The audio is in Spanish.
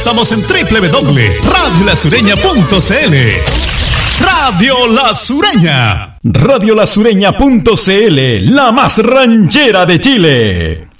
Estamos en www.radiolasureña.cl. Radio La Sureña. Radiolasureña.cl, la más ranchera de Chile.